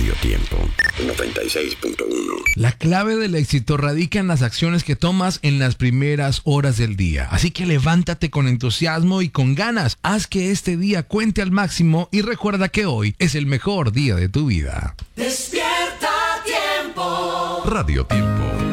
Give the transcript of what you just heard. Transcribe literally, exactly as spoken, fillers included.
Radio Tiempo noventa y seis punto uno. La clave del éxito radica en las acciones que tomas en las primeras horas del día. Así que levántate con entusiasmo y con ganas. Haz que este día cuente al máximo y recuerda que hoy es el mejor día de tu vida. Despierta Tiempo. Radio Tiempo.